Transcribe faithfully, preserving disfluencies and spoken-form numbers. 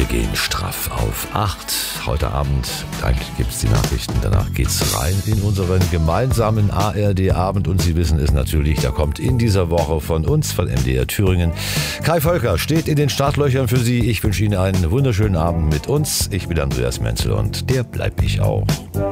Wir gehen straff auf acht. Heute Abend, eigentlich gibt es die Nachrichten, danach geht's rein in unseren gemeinsamen A R D-Abend. Und Sie wissen es natürlich, da kommt in dieser Woche von uns, von M D R Thüringen, Kai Völker steht in den Startlöchern für Sie. Ich wünsche Ihnen einen wunderschönen Abend mit uns. Ich bin Andreas Menzel und der bleib ich auch.